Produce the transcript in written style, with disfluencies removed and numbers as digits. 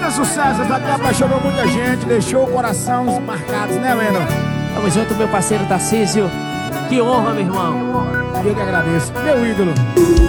Muitos sucessos, até apaixonou muita gente, deixou corações marcados, né, Wendel? Tamo junto, meu parceiro Tarcísio. Que honra, meu irmão. Eu que agradeço. Meu ídolo.